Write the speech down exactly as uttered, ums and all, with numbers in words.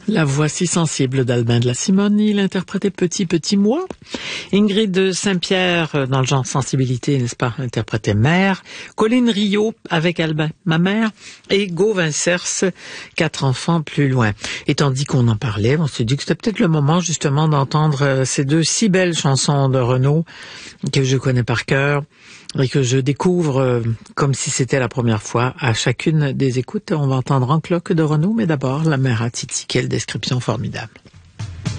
La voix si sensible d'Albin de la Simonie, il interprétait Petit Petit Moi. Ingrid de Saint-Pierre, dans le genre sensibilité, n'est-ce pas, interprétait Mère. Colline Rio avec Albin, ma mère. Et Gauvin Cers, Quatre enfants plus loin. Et tandis qu'on en parlait, on s'est dit que c'était peut-être le moment justement d'entendre ces deux si belles chansons de Renaud que je connais par cœur et que je découvre comme si c'était la première fois à chacune des écoutes. On va entendre En cloque de Renaud, mais d'abord la mère à Titi, quelle description formidable.